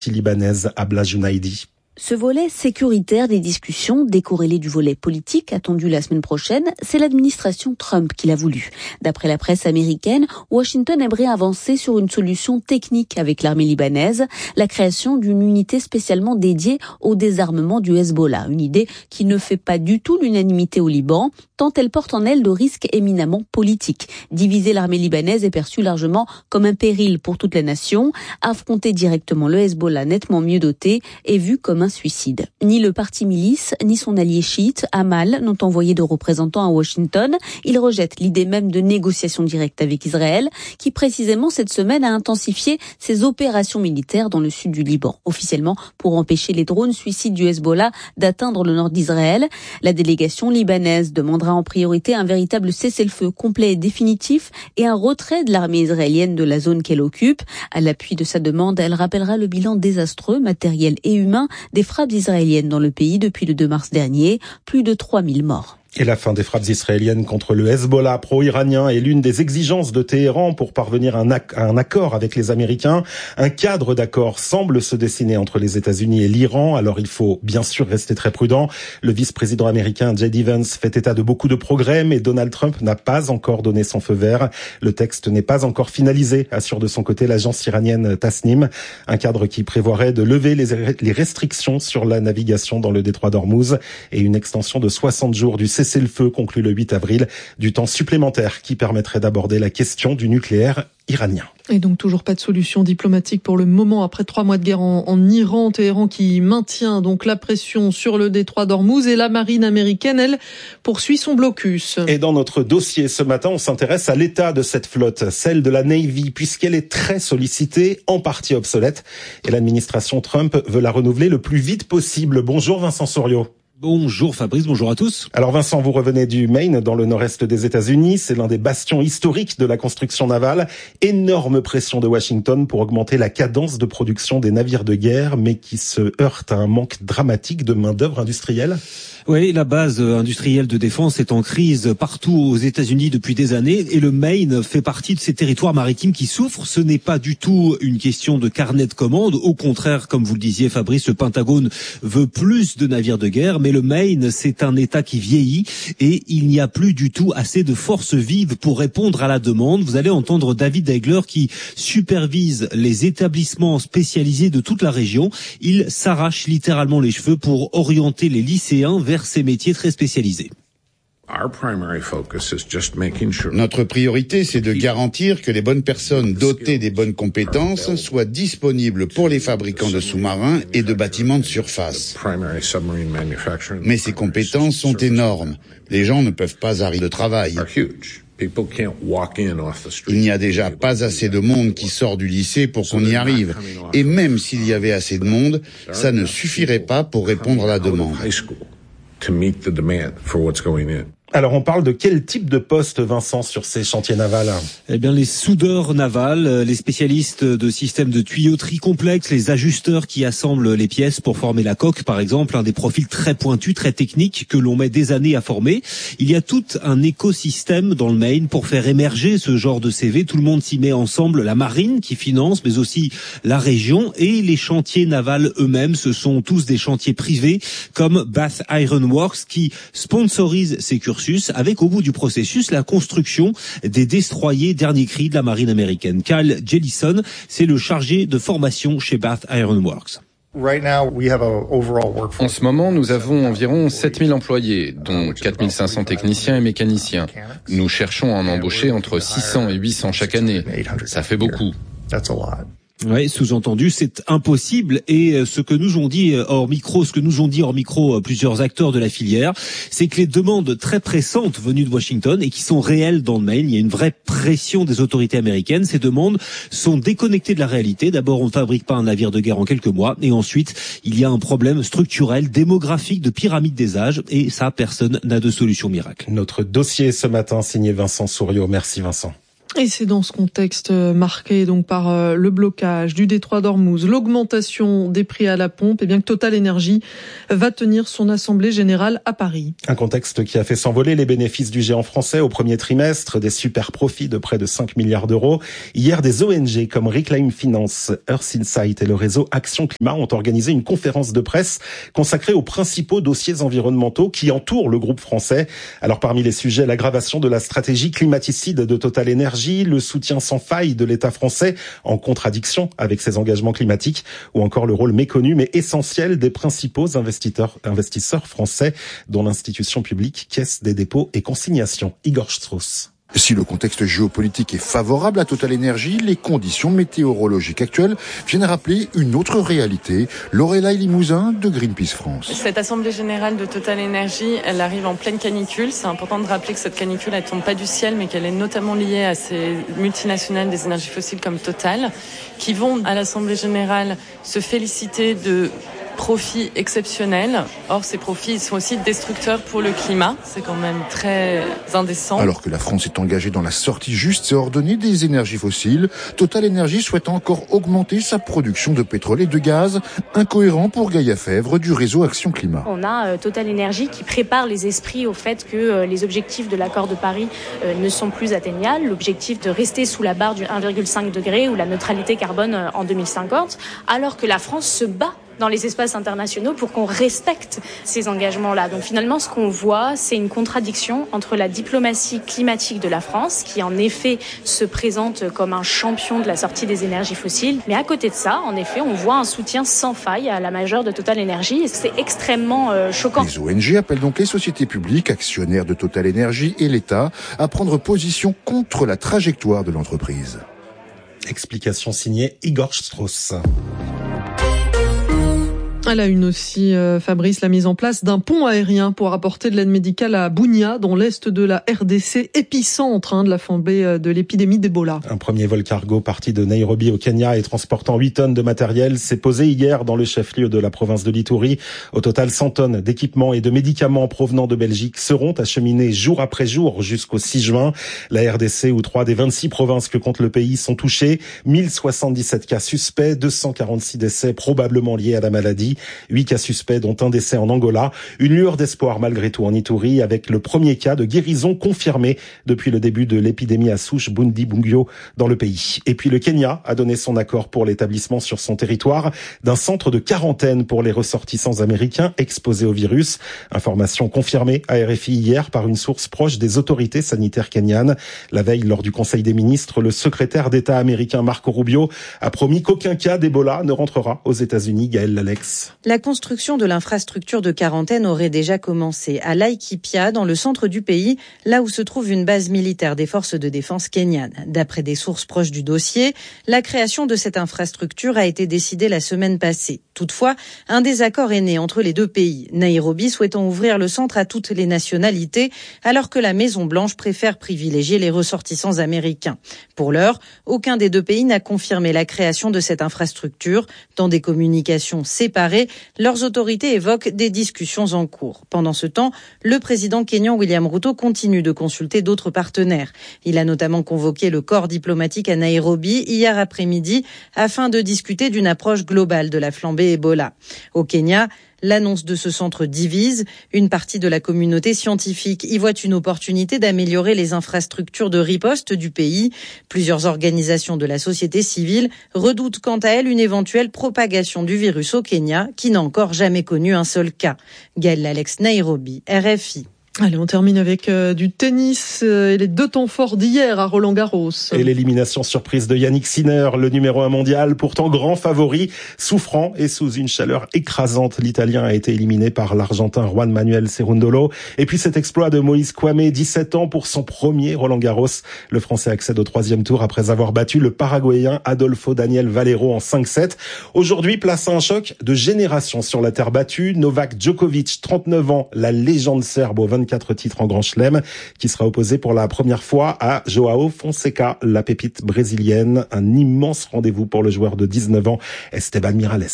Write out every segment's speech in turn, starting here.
libanaise Abla Junaidi. Ce volet sécuritaire des discussions, décorrélé du volet politique attendu la semaine prochaine, c'est l'administration Trump qui l'a voulu. D'après la presse américaine, Washington aimerait avancer sur une solution technique avec l'armée libanaise, la création d'une unité spécialement dédiée au désarmement du Hezbollah. Une idée qui ne fait pas du tout l'unanimité au Liban, tant elle porte en elle de risques éminemment politiques. Diviser l'armée libanaise est perçu largement comme un péril pour toute la nation. Affronter directement le Hezbollah nettement mieux doté est vu comme un suicide. Ni le parti milice, ni son allié chiite, Amal, n'ont envoyé de représentants à Washington. Ils rejettent l'idée même de négociations directes avec Israël, qui précisément cette semaine a intensifié ses opérations militaires dans le sud du Liban, officiellement pour empêcher les drones suicides du Hezbollah d'atteindre le nord d'Israël. La délégation libanaise demandera en priorité un véritable cessez-le-feu complet et définitif et un retrait de l'armée israélienne de la zone qu'elle occupe. À l'appui de sa demande, elle rappellera le bilan désastreux, matériel et humain, des frappes israéliennes dans le pays depuis le 2 mars dernier, plus de 3000 morts. Et la fin des frappes israéliennes contre le Hezbollah pro-iranien est l'une des exigences de Téhéran pour parvenir à un accord avec les Américains. Un cadre d'accord semble se dessiner entre les États-Unis et l'Iran. Alors il faut bien sûr rester très prudent. Le vice-président américain J.D. Vance fait état de beaucoup de progrès, mais Donald Trump n'a pas encore donné son feu vert. Le texte n'est pas encore finalisé, assure de son côté l'agence iranienne Tasnim. Un cadre qui prévoirait de lever les restrictions sur la navigation dans le détroit d'Ormuz et une extension de 60 jours du cessez-le-feu conclu le 8 avril, du temps supplémentaire qui permettrait d'aborder la question du nucléaire iranien. Et donc toujours pas de solution diplomatique pour le moment après 3 mois de guerre en Iran. Téhéran qui maintient donc la pression sur le détroit d'Ormuz et la marine américaine, elle, poursuit son blocus. Et dans notre dossier ce matin, on s'intéresse à l'état de cette flotte, celle de la Navy, puisqu'elle est très sollicitée, en partie obsolète. Et l'administration Trump veut la renouveler le plus vite possible. Bonjour Vincent Soriot. Bonjour Fabrice, bonjour à tous. Alors Vincent, vous revenez du Maine, dans le nord-est des États-Unis. C'est l'un des bastions historiques de la construction navale. Énorme pression de Washington pour augmenter la cadence de production des navires de guerre, mais qui se heurte à un manque dramatique de main-d'œuvre industrielle. Oui, la base industrielle de défense est en crise partout aux États-Unis depuis des années et le Maine fait partie de ces territoires maritimes qui souffrent. Ce n'est pas du tout une question de carnet de commandes. Au contraire, comme vous le disiez Fabrice, le Pentagone veut plus de navires de guerre, mais le Maine, c'est un État qui vieillit et il n'y a plus du tout assez de forces vives pour répondre à la demande. Vous allez entendre David Eigler qui supervise les établissements spécialisés de toute la région. Il s'arrache littéralement les cheveux pour orienter les lycéens vers ces métiers très spécialisés. Notre priorité, c'est de garantir que les bonnes personnes dotées des bonnes compétences soient disponibles pour les fabricants de sous-marins et de bâtiments de surface. Mais ces compétences sont énormes. Les gens ne peuvent pas arriver de travail. Il n'y a déjà pas assez de monde qui sort du lycée pour qu'on y arrive. Et même s'il y avait assez de monde, ça ne suffirait pas pour répondre à la demande. Alors on parle de quel type de poste, Vincent, sur ces chantiers navals ? Eh bien les soudeurs navals, les spécialistes de systèmes de tuyauterie complexes, les ajusteurs qui assemblent les pièces pour former la coque par exemple, des profils très pointus, très techniques que l'on met des années à former. Il y a tout un écosystème dans le Maine pour faire émerger ce genre de CV. Tout le monde s'y met ensemble, la marine qui finance, mais aussi la région et les chantiers navals eux-mêmes. Ce sont tous des chantiers privés comme Bath Iron Works qui sponsorise ces cursus avec au bout du processus la construction des destroyers dernier cri de la marine américaine. Kyle Jellison, c'est le chargé de formation chez Bath Iron Works. En ce moment, nous avons environ 7000 employés, dont 4500 techniciens et mécaniciens. Nous cherchons à en embaucher entre 600 et 800 chaque année. Ça fait beaucoup. Oui, sous-entendu, c'est impossible. Et ce que nous ont dit hors micro, plusieurs acteurs de la filière, c'est que les demandes très pressantes venues de Washington et qui sont réelles dans le Maine, il y a une vraie pression des autorités américaines. Ces demandes sont déconnectées de la réalité. D'abord, on ne fabrique pas un navire de guerre en quelques mois, et ensuite, il y a un problème structurel, démographique, de pyramide des âges, et ça, personne n'a de solution miracle. Notre dossier ce matin, signé Vincent Soriot. Merci Vincent. Et c'est dans ce contexte marqué donc par le blocage du détroit d'Ormuz, l'augmentation des prix à la pompe, et bien que Total Energy va tenir son assemblée générale à Paris. Un contexte qui a fait s'envoler les bénéfices du géant français au premier trimestre, des super profits de près de 5 milliards d'euros. Hier, des ONG comme Reclaim Finance, Earth Insight et le réseau Action Climat ont organisé une conférence de presse consacrée aux principaux dossiers environnementaux qui entourent le groupe français. Alors parmi les sujets, l'aggravation de la stratégie climaticide de Total Energy, le soutien sans faille de l'État français en contradiction avec ses engagements climatiques ou encore le rôle méconnu mais essentiel des principaux investisseurs français dont l'institution publique Caisse des dépôts et consignations. Igor Strauss. Si le contexte géopolitique est favorable à Total Energy, les conditions météorologiques actuelles viennent rappeler une autre réalité. Lorelai Limousin de Greenpeace France. Cette assemblée générale de Total Energy, elle arrive en pleine canicule. C'est important de rappeler que cette canicule, elle tombe pas du ciel, mais qu'elle est notamment liée à ces multinationales des énergies fossiles comme Total, qui vont à l'assemblée générale se féliciter de profits exceptionnels. Or, ces profits sont aussi destructeurs pour le climat. C'est quand même très indécent. Alors que la France est engagée dans la sortie juste et ordonnée des énergies fossiles, Total Energy souhaite encore augmenter sa production de pétrole et de gaz, incohérent pour Gaïa Fèvre du réseau Action Climat. On a Total Energy qui prépare les esprits au fait que les objectifs de l'accord de Paris ne sont plus atteignables. L'objectif de rester sous la barre du 1,5 degré ou la neutralité carbone en 2050, alors que la France se bat dans les espaces internationaux pour qu'on respecte ces engagements-là. Donc finalement, ce qu'on voit, c'est une contradiction entre la diplomatie climatique de la France, qui en effet se présente comme un champion de la sortie des énergies fossiles. Mais à côté de ça, en effet, on voit un soutien sans faille à la majeure de Total Energy. Et c'est extrêmement choquant. Les ONG appellent donc les sociétés publiques, actionnaires de Total Energy et l'État, à prendre position contre la trajectoire de l'entreprise. Explication signée Igor Strauss. À la une aussi, Fabrice, la mise en place d'un pont aérien pour apporter de l'aide médicale à Bunia, dans l'est de la RDC, épicentre de la flambée de l'épidémie d'Ebola. Un premier vol cargo parti de Nairobi au Kenya et transportant 8 tonnes de matériel s'est posé hier dans le chef-lieu de la province de l'Ituri. Au total, 100 tonnes d'équipements et de médicaments provenant de Belgique seront acheminés jour après jour jusqu'au 6 juin. La RDC, où 3 des 26 provinces que compte le pays sont touchées, 1077 cas suspects, 246 décès probablement liés à la maladie. 8 cas suspects, dont un décès en Angola. Une lueur d'espoir malgré tout en Ituri, avec le premier cas de guérison confirmé depuis le début de l'épidémie à souche Bundibugyo dans le pays. Et puis le Kenya a donné son accord pour l'établissement sur son territoire d'un centre de quarantaine pour les ressortissants américains exposés au virus. Information confirmée à RFI hier par une source proche des autorités sanitaires kenyanes. La veille, lors du Conseil des ministres, le secrétaire d'État américain Marco Rubio a promis qu'aucun cas d'Ebola ne rentrera aux États-Unis. Gaëlle Lalex. La construction de l'infrastructure de quarantaine aurait déjà commencé à Laikipia, dans le centre du pays, là où se trouve une base militaire des forces de défense kenyanes. D'après des sources proches du dossier, la création de cette infrastructure a été décidée la semaine passée. Toutefois, un désaccord est né entre les deux pays, Nairobi souhaitant ouvrir le centre à toutes les nationalités, alors que la Maison-Blanche préfère privilégier les ressortissants américains. Pour l'heure, aucun des deux pays n'a confirmé la création de cette infrastructure. Dans des communications séparées, leurs autorités évoquent des discussions en cours. Pendant ce temps, le président kényan William Ruto continue de consulter d'autres partenaires. Il a notamment convoqué le corps diplomatique à Nairobi hier après-midi afin de discuter d'une approche globale de la flambée Ebola. Au Kenya, l'annonce de ce centre divise. Une partie de la communauté scientifique y voit une opportunité d'améliorer les infrastructures de riposte du pays. Plusieurs organisations de la société civile redoutent quant à elles une éventuelle propagation du virus au Kenya, qui n'a encore jamais connu un seul cas. Gaëlle Alex, Nairobi, RFI. Allez, on termine avec du tennis et les 2 temps forts d'hier à Roland-Garros. Et l'élimination surprise de Yannick Sinner, le numéro 1 mondial, pourtant grand favori, souffrant et sous une chaleur écrasante. L'Italien a été éliminé par l'Argentin Juan Manuel Cerundolo. Et puis cet exploit de Moïse Kouamé, 17 ans pour son premier Roland-Garros. Le Français accède au 3e tour après avoir battu le Paraguayen Adolfo Daniel Valero en 5-7. Aujourd'hui, place à un choc de génération sur la terre battue. Novak Djokovic, 39 ans, la légende serbe aux 24 titres en Grand Chelem, qui sera opposé pour la première fois à Joao Fonseca, la pépite brésilienne. Un immense rendez-vous pour le joueur de 19 ans, Esteban Miralles.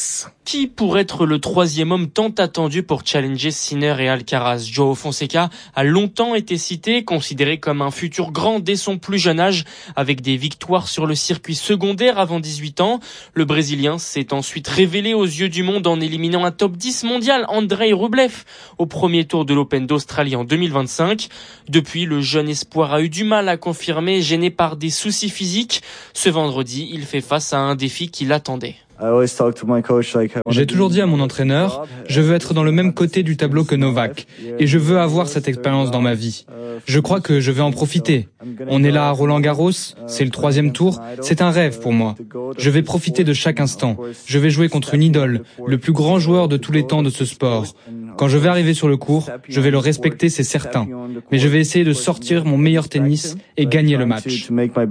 Qui pourrait être le troisième homme tant attendu pour challenger Sinner et Alcaraz? Joao Fonseca a longtemps été cité, considéré comme un futur grand dès son plus jeune âge, avec des victoires sur le circuit secondaire avant 18 ans. Le Brésilien s'est ensuite révélé aux yeux du monde en éliminant un top 10 mondial, Andrei Rublev, au premier tour de l'Open d'Australie en 2025. Depuis, le jeune espoir a eu du mal à confirmer, gêné par des soucis physiques. Ce vendredi, il fait face à un défi qui l'attendait. J'ai toujours dit à mon entraîneur, je veux être dans le même côté du tableau que Novak et je veux avoir cette expérience dans ma vie. Je crois que je vais en profiter. On est là à Roland-Garros, c'est le 3e tour, c'est un rêve pour moi. Je vais profiter de chaque instant. Je vais jouer contre une idole, le plus grand joueur de tous les temps de ce sport. Quand je vais arriver sur le court, je vais le respecter, c'est certain. Mais je vais essayer de sortir mon meilleur tennis et gagner le match.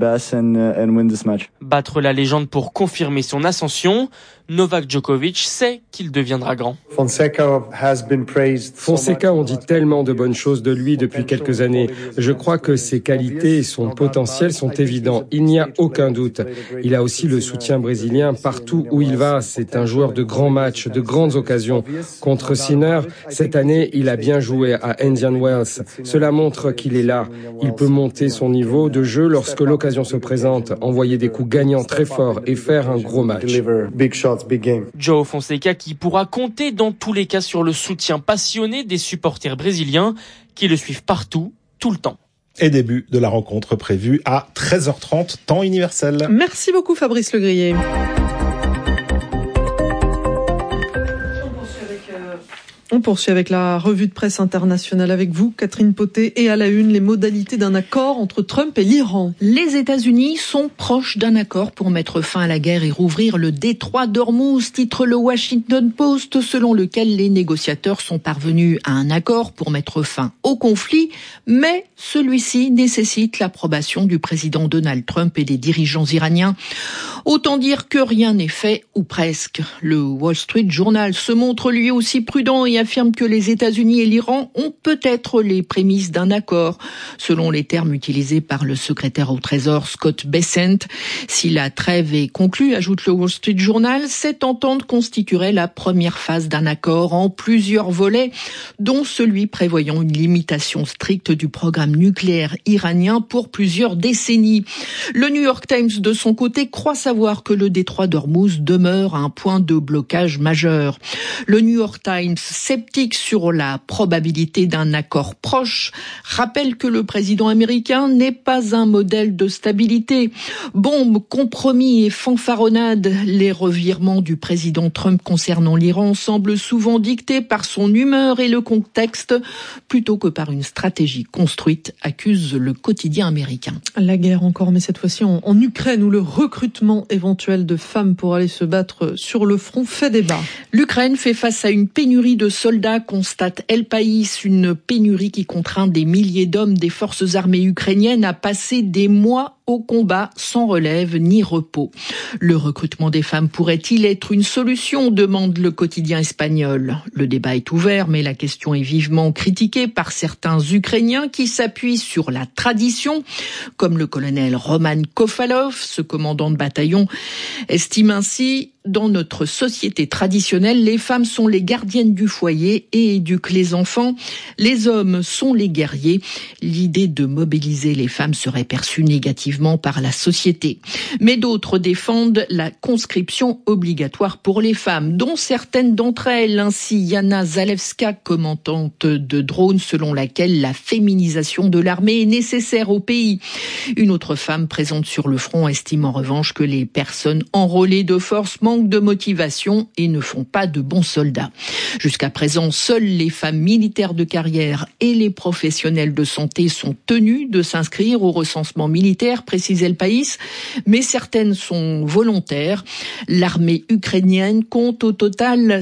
Battre la légende pour confirmer son ascension. Novak Djokovic sait qu'il deviendra grand. Fonseca, on dit tellement de bonnes choses de lui depuis quelques années. Je crois que ses qualités et son potentiel sont évidents. Il n'y a aucun doute. Il a aussi le soutien brésilien partout où il va. C'est un joueur de grands matchs, de grandes occasions. Contre Sinner, cette année, il a bien joué à Indian Wells. Cela montre qu'il est là. Il peut monter son niveau de jeu lorsque l'occasion se présente, envoyer des coups gagnants très forts et faire un gros match. Joao Fonseca qui pourra compter dans tous les cas sur le soutien passionné des supporters brésiliens qui le suivent partout, tout le temps. Et début de la rencontre prévue à 13h30, temps universel. Merci beaucoup Fabrice Legrier. On poursuit avec la revue de presse internationale avec vous, Catherine Potet, et à la une, les modalités d'un accord entre Trump et l'Iran. Les États-Unis sont proches d'un accord pour mettre fin à la guerre et rouvrir le détroit d'Ormuz, titre le Washington Post, selon lequel les négociateurs sont parvenus à un accord pour mettre fin au conflit, mais celui-ci nécessite l'approbation du président Donald Trump et des dirigeants iraniens. Autant dire que rien n'est fait, ou presque. Le Wall Street Journal se montre lui aussi prudent et affirme que les États-Unis et l'Iran ont peut-être les prémices d'un accord, selon les termes utilisés par le secrétaire au Trésor Scott Bessent. Si la trêve est conclue, ajoute le Wall Street Journal, cette entente constituerait la première phase d'un accord en plusieurs volets, dont celui prévoyant une limitation stricte du programme nucléaire iranien pour plusieurs décennies. Le New York Times, de son côté, croit savoir que le détroit d'Ormuz demeure un point de blocage majeur. Le New York Times, sceptique sur la probabilité d'un accord proche, rappelle que le président américain n'est pas un modèle de stabilité. Bombes, compromis et fanfaronnades, les revirements du président Trump concernant l'Iran semblent souvent dictés par son humeur et le contexte, plutôt que par une stratégie construite, accuse le quotidien américain. La guerre encore, mais cette fois-ci en Ukraine, où le recrutement éventuel de femmes pour aller se battre sur le front fait débat. L'Ukraine fait face à une pénurie de soldats, constate El País, une pénurie qui contraint des milliers d'hommes des forces armées ukrainiennes à passer des mois au combat sans relève ni repos. Le recrutement des femmes pourrait-il être une solution, demande le quotidien espagnol. Le débat est ouvert, mais la question est vivement critiquée par certains Ukrainiens qui s'appuient sur la tradition, comme le colonel Roman Kofalov, ce commandant de bataillon, estime ainsi: dans notre société traditionnelle, les femmes sont les gardiennes du foyer et éduquent les enfants. Les hommes sont les guerriers. L'idée de mobiliser les femmes serait perçue négativement par la société. Mais d'autres défendent la conscription obligatoire pour les femmes, dont certaines d'entre elles. Ainsi, Yana Zalewska, commandante de drone, selon laquelle la féminisation de l'armée est nécessaire au pays. Une autre femme présente sur le front estime en revanche que les personnes enrôlées de force manquent de motivation et ne font pas de bons soldats. Jusqu'à présent, seules les femmes militaires de carrière et les professionnels de santé sont tenus de s'inscrire au recensement militaire, précise El País, mais certaines sont volontaires. L'armée ukrainienne compte au total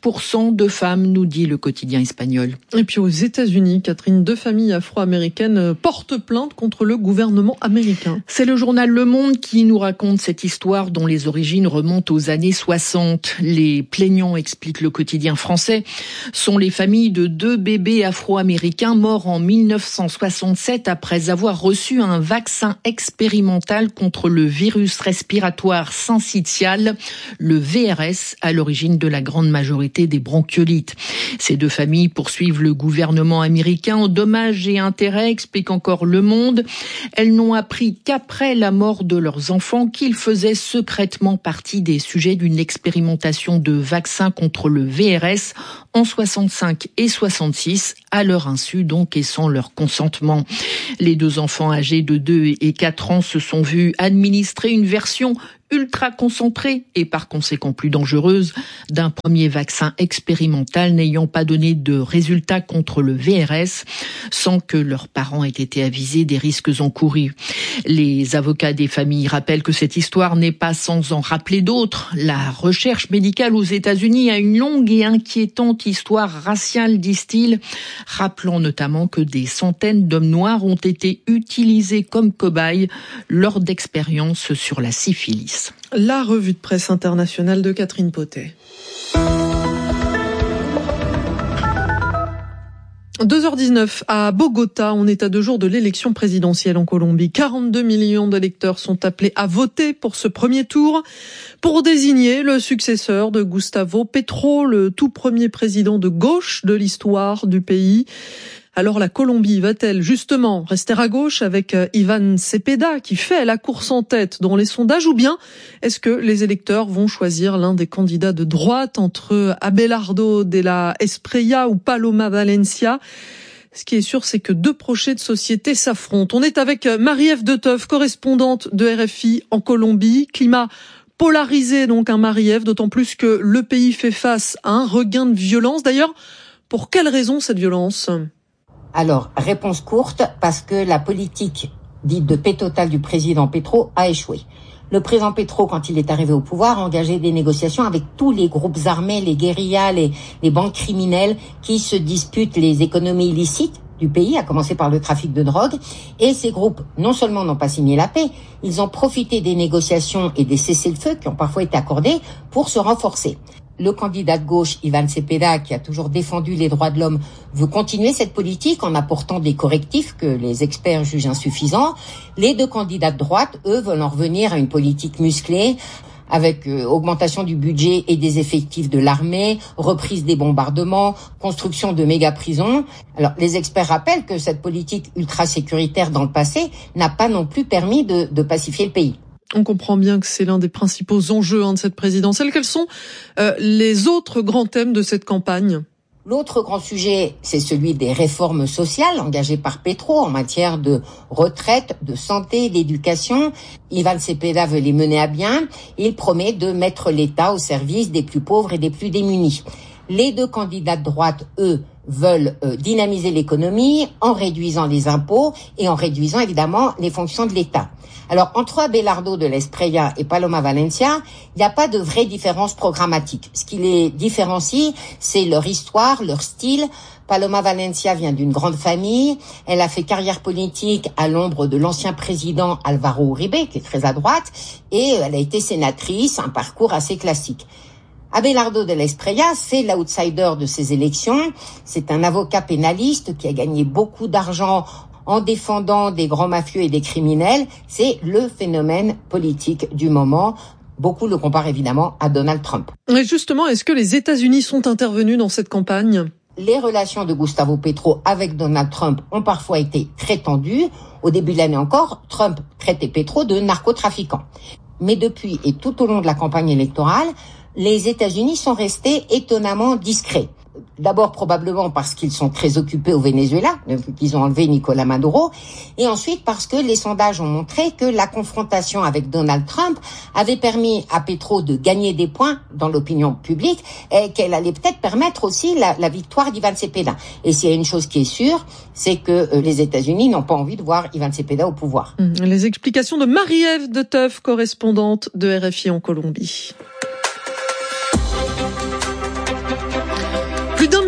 7% de femmes, nous dit le quotidien espagnol. Et puis aux États-Unis, Catherine, 2 familles afro-américaines portent plainte contre le gouvernement américain. C'est le journal Le Monde qui nous raconte cette histoire dont les origines remontent aux années 60. Les plaignants, explique le quotidien français, sont les familles de 2 bébés afro-américains morts en 1967 après avoir reçu un vaccin expérimental expérimental contre le virus respiratoire syncytial, le VRS, à l'origine de la grande majorité des bronchiolites. Ces deux familles poursuivent le gouvernement américain en dommages et intérêts, explique encore Le Monde. Elles n'ont appris qu'après la mort de leurs enfants qu'ils faisaient secrètement partie des sujets d'une expérimentation de vaccins contre le VRS en 65 et 66, à leur insu donc et sans leur consentement. Les deux enfants âgés de 2 et 4 ans se sont vus administrer une version ultra concentrée et par conséquent plus dangereuse d'un premier vaccin expérimental n'ayant pas donné de résultats contre le VRS sans que leurs parents aient été avisés des risques encourus. Les avocats des familles rappellent que cette histoire n'est pas sans en rappeler d'autres. La recherche médicale aux États-Unis a une longue et inquiétante histoire raciale, disent-ils, rappelant notamment que des centaines d'hommes noirs ont été utilisés comme cobayes lors d'expériences sur la syphilis. La revue de presse internationale de Catherine Potet. 2h19 à Bogota, on est à 2 jours de l'élection présidentielle en Colombie. 42 millions d'électeurs sont appelés à voter pour ce premier tour pour désigner le successeur de Gustavo Petro, le tout premier président de gauche de l'histoire du pays. Alors la Colombie va-t-elle justement rester à gauche avec Iván Cepeda qui fait la course en tête dans les sondages, ou bien est-ce que les électeurs vont choisir l'un des candidats de droite entre Abelardo de la Espriella ou Paloma Valencia? Ce qui est sûr, c'est que deux projets de société s'affrontent. On est avec Marie-Ève Deteuve, correspondante de RFI en Colombie. Climat polarisé donc, Marie-Ève, d'autant plus que le pays fait face à un regain de violence. D'ailleurs, pour quelle raison cette violence ? Alors, réponse courte, parce que la politique dite de paix totale du président Petro a échoué. Le président Petro, quand il est arrivé au pouvoir, a engagé des négociations avec tous les groupes armés, les guérillas, les banques criminelles qui se disputent les économies illicites du pays, à commencer par le trafic de drogue. Et ces groupes, non seulement n'ont pas signé la paix, ils ont profité des négociations et des cessez-le-feu qui ont parfois été accordés pour se renforcer. Le candidat de gauche, Iván Cepeda, qui a toujours défendu les droits de l'homme, veut continuer cette politique en apportant des correctifs que les experts jugent insuffisants. Les deux candidats de droite, eux, veulent en revenir à une politique musclée, avec augmentation du budget et des effectifs de l'armée, reprise des bombardements, construction de méga-prisons. Alors, les experts rappellent que cette politique ultra-sécuritaire dans le passé n'a pas non plus permis de pacifier le pays. On comprend bien que c'est l'un des principaux enjeux de cette présidentielle. Quels sont les autres grands thèmes de cette campagne ? L'autre grand sujet, c'est celui des réformes sociales engagées par Petro en matière de retraite, de santé, d'éducation. Iván Cepeda veut les mener à bien. Il promet de mettre l'État au service des plus pauvres et des plus démunis. Les deux candidats de droite, eux, veulent dynamiser l'économie en réduisant les impôts et en réduisant évidemment les fonctions de l'État. Alors, entre Abelardo de la Espriella et Paloma Valencia, il n'y a pas de vraie différence programmatique. Ce qui les différencie, c'est leur histoire, leur style. Paloma Valencia vient d'une grande famille. Elle a fait carrière politique à l'ombre de l'ancien président Álvaro Uribe, qui est très à droite, et elle a été sénatrice, un parcours assez classique. Abelardo de la Espriella, c'est l'outsider de ces élections. C'est un avocat pénaliste qui a gagné beaucoup d'argent en défendant des grands mafieux et des criminels. C'est le phénomène politique du moment. Beaucoup le comparent évidemment à Donald Trump. Et justement, est-ce que les États-Unis sont intervenus dans cette campagne ? Les relations de Gustavo Petro avec Donald Trump ont parfois été très tendues. Au début de l'année encore, Trump traitait Petro de narcotrafiquant. Mais depuis et tout au long de la campagne électorale, les États-Unis sont restés étonnamment discrets. D'abord probablement parce qu'ils sont très occupés au Venezuela, depuis qu'ils ont enlevé Nicolás Maduro, et ensuite parce que les sondages ont montré que la confrontation avec Donald Trump avait permis à Petro de gagner des points dans l'opinion publique et qu'elle allait peut-être permettre aussi la victoire d'Iván Cepeda. Et s'il y a une chose qui est sûre, c'est que les États-Unis n'ont pas envie de voir Iván Cepeda au pouvoir. Les explications de Marie-Ève Deteuve, correspondante de RFI en Colombie. Plus d'1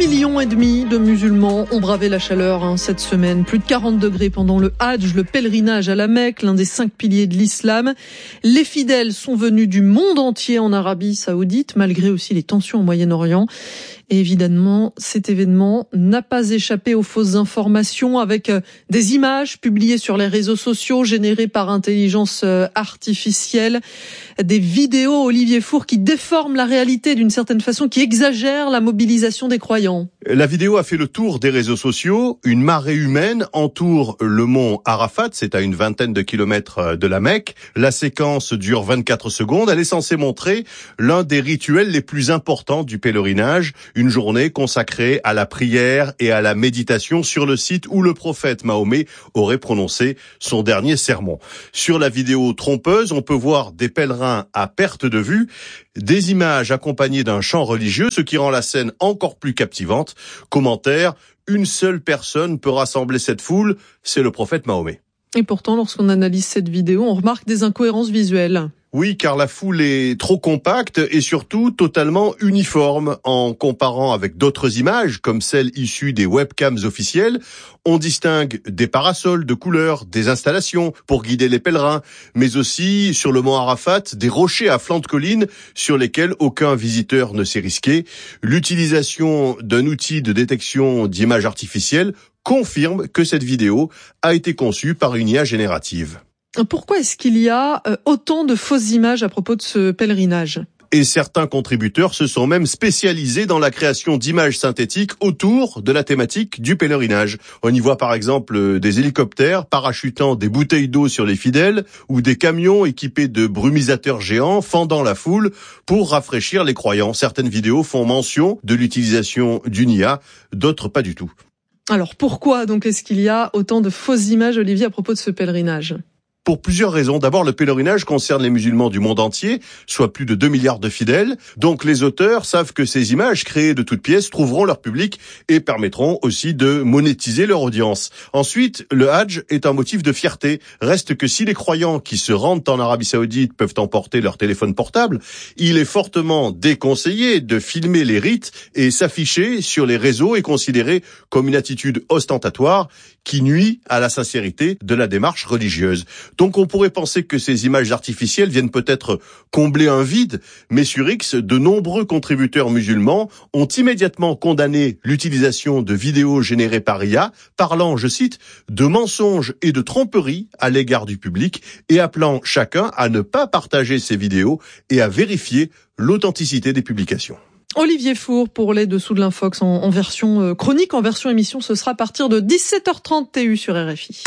millions et demi de musulmans ont bravé la chaleur cette semaine. Plus de 40 degrés pendant le Hadj, le pèlerinage à la Mecque, l'un des 5 piliers de l'islam. Les fidèles sont venus du monde entier en Arabie Saoudite, malgré aussi les tensions au Moyen-Orient. Et évidemment, cet événement n'a pas échappé aux fausses informations, avec des images publiées sur les réseaux sociaux générées par intelligence artificielle, des vidéos, Olivier Faure, qui déforment la réalité d'une certaine façon, qui exagèrent la mobilisation des croyants. La vidéo a fait le tour des réseaux sociaux. Une marée humaine entoure le mont Arafat, c'est à une vingtaine de kilomètres de la Mecque. La séquence dure 24 secondes. Elle est censée montrer l'un des rituels les plus importants du pèlerinage, une journée consacrée à la prière et à la méditation sur le site où le prophète Mahomet aurait prononcé son dernier sermon. Sur la vidéo trompeuse, on peut voir des pèlerins à perte de vue, des images accompagnées d'un chant religieux, ce qui rend la scène encore plus captivante. Commentaire: une seule personne peut rassembler cette foule, c'est le prophète Mahomet. Et pourtant, lorsqu'on analyse cette vidéo, on remarque des incohérences visuelles. Oui, car la foule est trop compacte et surtout totalement uniforme. En comparant avec d'autres images, comme celles issues des webcams officielles, on distingue des parasols de couleurs, des installations pour guider les pèlerins, mais aussi sur le mont Arafat, des rochers à flanc de colline sur lesquels aucun visiteur ne s'est risqué. L'utilisation d'un outil de détection d'images artificielles confirme que cette vidéo a été conçue par une IA générative. Pourquoi est-ce qu'il y a autant de fausses images à propos de ce pèlerinage ? Et certains contributeurs se sont même spécialisés dans la création d'images synthétiques autour de la thématique du pèlerinage. On y voit par exemple des hélicoptères parachutant des bouteilles d'eau sur les fidèles ou des camions équipés de brumisateurs géants fendant la foule pour rafraîchir les croyants. Certaines vidéos font mention de l'utilisation d'une IA, d'autres pas du tout. Alors pourquoi donc est-ce qu'il y a autant de fausses images, Olivier, à propos de ce pèlerinage ? Pour plusieurs raisons. D'abord, le pèlerinage concerne les musulmans du monde entier, soit plus de 2 milliards de fidèles. Donc les auteurs savent que ces images créées de toutes pièces trouveront leur public et permettront aussi de monétiser leur audience. Ensuite, le Hadj est un motif de fierté. Reste que si les croyants qui se rendent en Arabie Saoudite peuvent emporter leur téléphone portable, il est fortement déconseillé de filmer les rites et s'afficher sur les réseaux est considéré comme une attitude ostentatoire qui nuit à la sincérité de la démarche religieuse. Donc on pourrait penser que ces images artificielles viennent peut-être combler un vide, mais sur X, de nombreux contributeurs musulmans ont immédiatement condamné l'utilisation de vidéos générées par IA, parlant, je cite, de mensonges et de tromperies à l'égard du public et appelant chacun à ne pas partager ces vidéos et à vérifier l'authenticité des publications. Olivier Faure pour les dessous de l'Infox en version chronique, en version émission, ce sera à partir de 17h30 TU sur RFI.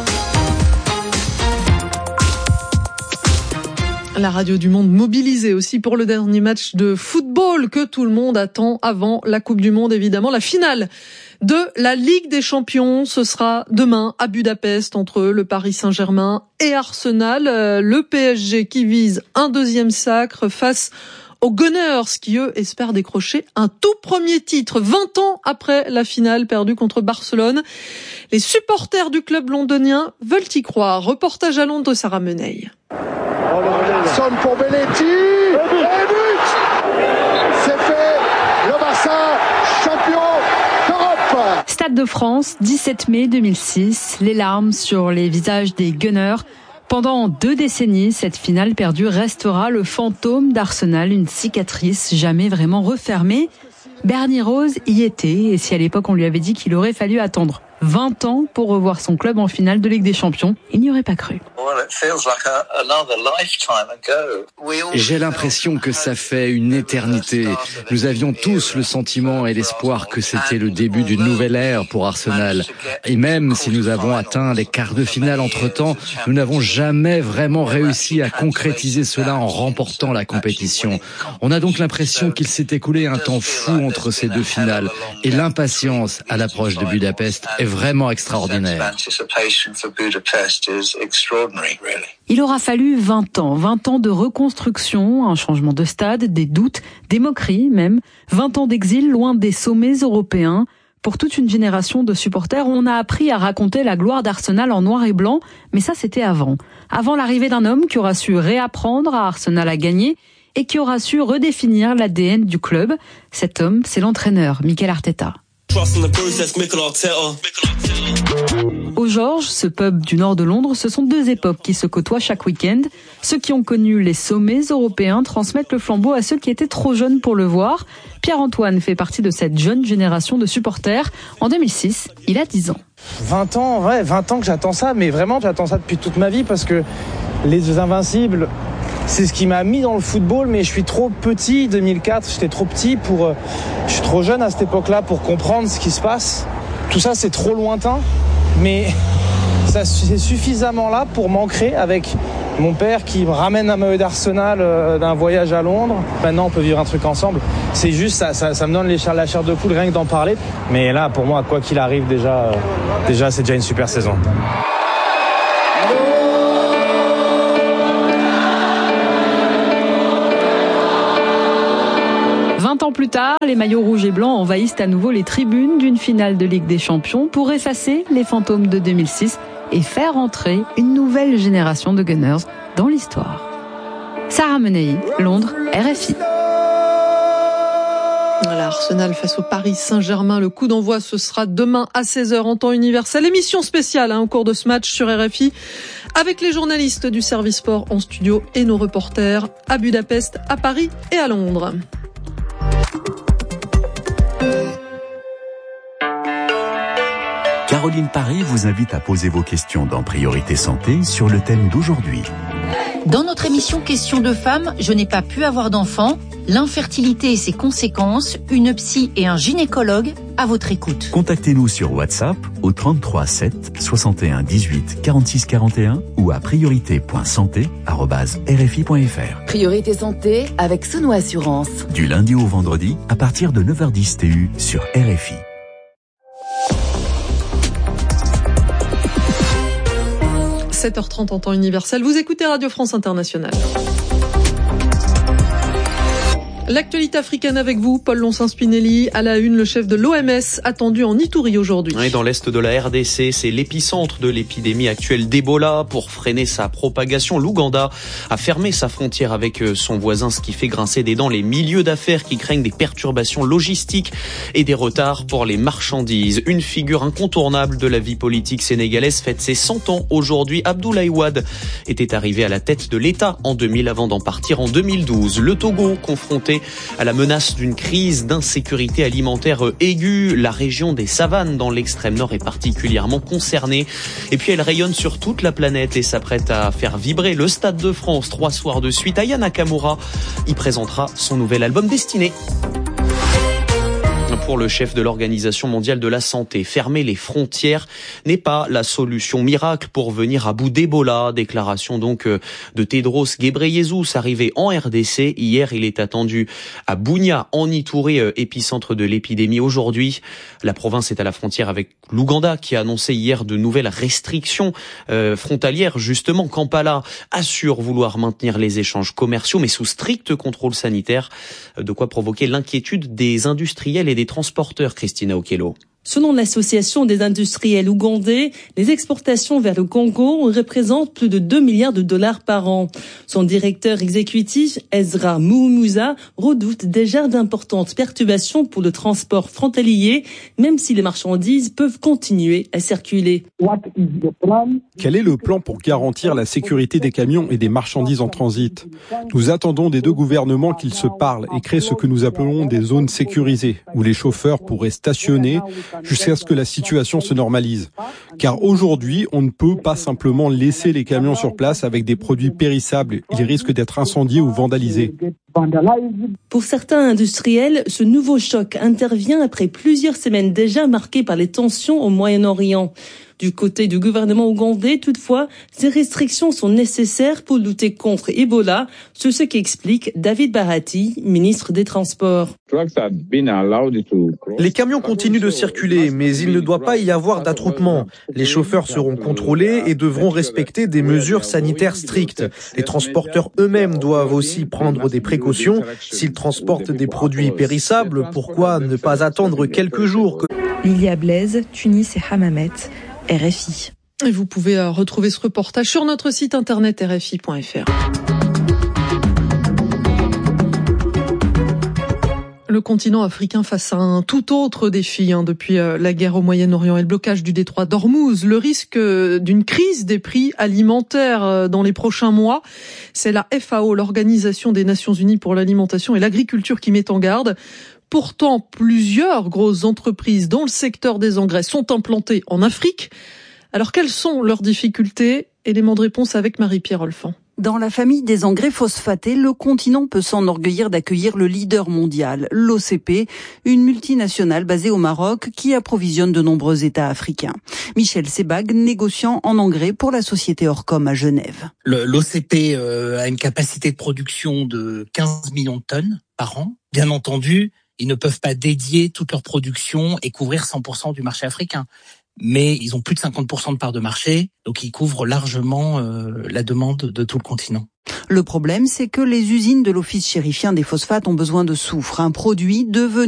La radio du monde mobilisée aussi pour le dernier match de football que tout le monde attend avant la Coupe du Monde, évidemment. La finale de la Ligue des Champions, ce sera demain à Budapest entre le Paris Saint-Germain et Arsenal. Le PSG qui vise un deuxième sacre face aux Gunners qui, eux, espèrent décrocher un tout premier titre 20 ans après la finale perdue contre Barcelone. Les supporters du club londonien veulent y croire. Reportage à Londres de Sarah Meney. Sonne pour Belletti et but. C'est fait. Le Barça, champion d'Europe. Stade de France, 17 mai 2006. Les larmes sur les visages des Gunners. Pendant 2 décennies, cette finale perdue restera le fantôme d'Arsenal, une cicatrice jamais vraiment refermée. Bernie Rose y était, et si à l'époque on lui avait dit qu'il aurait fallu attendre 20 ans pour revoir son club en finale de Ligue des Champions, il n'y aurait pas cru. J'ai l'impression que ça fait une éternité. Nous avions tous le sentiment et l'espoir que c'était le début d'une nouvelle ère pour Arsenal. Et même si nous avons atteint les quarts de finale entre-temps, nous n'avons jamais vraiment réussi à concrétiser cela en remportant la compétition. On a donc l'impression qu'il s'est écoulé un temps fou entre ces 2 finales. Et l'impatience à l'approche de Budapest est vraiment extraordinaire. Il aura fallu 20 ans de reconstruction, un changement de stade, des doutes, des moqueries même, 20 ans d'exil loin des sommets européens. Pour toute une génération de supporters, on a appris à raconter la gloire d'Arsenal en noir et blanc, mais ça c'était avant. Avant l'arrivée d'un homme qui aura su réapprendre à Arsenal à gagner et qui aura su redéfinir l'ADN du club. Cet homme, c'est l'entraîneur Mikel Arteta. Au Georges, ce pub du nord de Londres, ce sont deux époques qui se côtoient chaque week-end. Ceux qui ont connu les sommets européens transmettent le flambeau à ceux qui étaient trop jeunes pour le voir. Pierre-Antoine fait partie de cette jeune génération de supporters. En 2006, il a 10 ans. 20 ans que j'attends ça, mais vraiment j'attends ça depuis toute ma vie parce que les Invincibles, c'est ce qui m'a mis dans le football, mais je suis trop petit. 2004, j'étais trop petit je suis trop jeune à cette époque-là pour comprendre ce qui se passe. Tout ça, c'est trop lointain, mais ça, c'est suffisamment là pour m'ancrer avec mon père qui me ramène un maillot d'Arsenal d'un voyage à Londres. Maintenant, on peut vivre un truc ensemble. C'est juste, ça me donne la chair de poule rien que d'en parler. Mais là, pour moi, quoi qu'il arrive, déjà, c'est déjà une super saison. 20 ans plus tard, les maillots rouges et blancs envahissent à nouveau les tribunes d'une finale de Ligue des Champions pour effacer les fantômes de 2006 et faire entrer une nouvelle génération de Gunners dans l'histoire. Sarah Menei, Londres, RFI. Voilà, Arsenal face au Paris Saint-Germain. Le coup d'envoi, ce sera demain à 16h en temps universel. Émission spéciale au cours de ce match sur RFI avec les journalistes du service sport en studio et nos reporters à Budapest, à Paris et à Londres. Caroline Paré vous invite à poser vos questions dans Priorité Santé sur le thème d'aujourd'hui. Dans notre émission Questions de femmes, je n'ai pas pu avoir d'enfant, l'infertilité et ses conséquences, une psy et un gynécologue à votre écoute. Contactez-nous sur WhatsApp au 33 7 61 18 46 41 ou à priorité.santé@rfi.fr. Priorité Santé avec Sono Assurance. Du lundi au vendredi à partir de 9h10 TU sur RFI. – 7h30 en temps universel. Vous écoutez Radio France Internationale. L'actualité africaine avec vous, Paul Lonssin-Spinelli. À la une, le chef de l'OMS attendu en Ituri aujourd'hui. Et dans l'est de la RDC, c'est l'épicentre de l'épidémie actuelle d'Ebola. Pour freiner sa propagation, l'Ouganda a fermé sa frontière avec son voisin, ce qui fait grincer des dents les milieux d'affaires qui craignent des perturbations logistiques et des retards pour les marchandises. Une figure incontournable de la vie politique sénégalaise fête ses 100 ans aujourd'hui. Abdoulaye Wade était arrivé à la tête de l'État en 2000 avant d'en partir en 2012. Le Togo, confronté à la menace d'une crise d'insécurité alimentaire aiguë. La région des savanes dans l'extrême nord est particulièrement concernée. Et puis elle rayonne sur toute la planète et s'apprête à faire vibrer le Stade de France 3 soirs de suite. Aya Nakamura y présentera son nouvel album Destiné. Pour le chef de l'Organisation mondiale de la santé, fermer les frontières n'est pas la solution miracle pour venir à bout d'Ebola. Déclaration donc de Tedros Ghebreyesus, arrivé en RDC. Hier, il est attendu à Bunia, en Ituri, épicentre de l'épidémie aujourd'hui. La province est à la frontière avec l'Ouganda, qui a annoncé hier de nouvelles restrictions frontalières. Justement, Kampala assure vouloir maintenir les échanges commerciaux, mais sous strict contrôle sanitaire. De quoi provoquer l'inquiétude des industriels et des transporteurs, Christina Okello. Selon l'Association des industriels ougandais, les exportations vers le Congo représentent plus de 2 milliards de dollars par an. Son directeur exécutif, Ezra Muhumuza, redoute déjà d'importantes perturbations pour le transport frontalier, même si les marchandises peuvent continuer à circuler. Quel est le plan pour garantir la sécurité des camions et des marchandises en transit ? Nous attendons des deux gouvernements qu'ils se parlent et créent ce que nous appelons des zones sécurisées, où les chauffeurs pourraient stationner jusqu'à ce que la situation se normalise. Car aujourd'hui, on ne peut pas simplement laisser les camions sur place avec des produits périssables. Ils risquent d'être incendiés ou vandalisés. Pour certains industriels, ce nouveau choc intervient après plusieurs semaines déjà marquées par les tensions au Moyen-Orient. Du côté du gouvernement ougandais, toutefois, ces restrictions sont nécessaires pour lutter contre Ebola, c'est ce qu'explique David Bahati, ministre des Transports. Les camions continuent de circuler, mais il ne doit pas y avoir d'attroupement. Les chauffeurs seront contrôlés et devront respecter des mesures sanitaires strictes. Les transporteurs eux-mêmes doivent aussi prendre des précautions. S'ils transportent des produits périssables, pourquoi ne pas attendre quelques jours ? Lilia Blaise, Tunis et Hammamet, RFI. Et vous pouvez retrouver ce reportage sur notre site internet rfi.fr. Le continent africain face à un tout autre défi depuis la guerre au Moyen-Orient et le blocage du détroit d'Ormuz. Le risque d'une crise des prix alimentaires dans les prochains mois. C'est la FAO, l'Organisation des Nations Unies pour l'alimentation et l'agriculture, qui met en garde. Pourtant, plusieurs grosses entreprises dans le secteur des engrais sont implantées en Afrique. Alors, quelles sont leurs difficultés? Élément de réponse avec Marie-Pierre Olfan. Dans la famille des engrais phosphatés, le continent peut s'enorgueillir d'accueillir le leader mondial, l'OCP, une multinationale basée au Maroc qui approvisionne de nombreux États africains. Michel Sebag, négociant en engrais pour la société Orcom à Genève. L'OCP a une capacité de production de 15 millions de tonnes par an. Bien entendu, ils ne peuvent pas dédier toute leur production et couvrir 100% du marché africain. Mais ils ont plus de 50% de part de marché, donc ils couvrent largement la demande de tout le continent. Le problème, c'est que les usines de l'Office chérifien des phosphates ont besoin de soufre, un produit devenu